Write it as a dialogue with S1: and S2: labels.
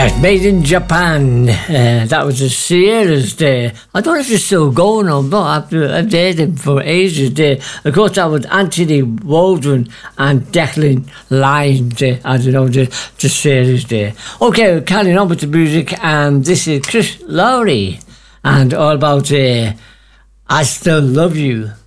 S1: Yes, made in Japan. That was a Sierra's Day. I don't know if it's still going on, but I've heard him for ages there. Of course, that was Anthony Waldron and Declan Lyons. I don't know, the Sierra's Day. Okay, we're carrying on with the music, and this is Chris Lowry, and all about I Still Love You.